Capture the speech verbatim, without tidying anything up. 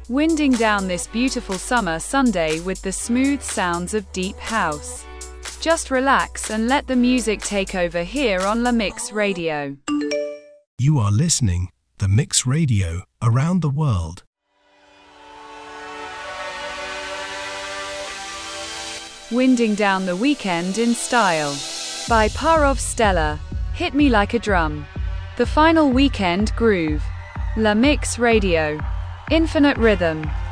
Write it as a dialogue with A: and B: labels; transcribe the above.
A: winding down this beautiful summer Sunday with the smooth sounds of deep house. Just relax and let the music take over here on La Mix Radio.
B: You are listening The Mix Radio around the world.
A: Winding down the weekend in style. By Parov Stella. Hit Me Like a Drum. The final weekend groove. La Mix Radio. Infinite rhythm.